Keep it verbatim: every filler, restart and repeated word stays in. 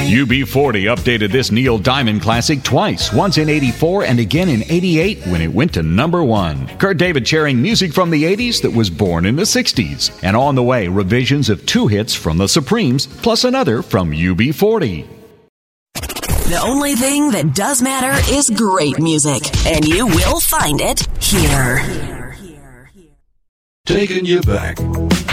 U B forty updated this Neil Diamond classic twice, once in eighty-four and again in eighty-eight when it went to number one. Kurt David sharing music from the eighties that was born in the sixties. And on the way, revisions of two hits from the Supremes, plus another from U B forty. The only thing that does matter is great music, and you will find it here. Taking you back.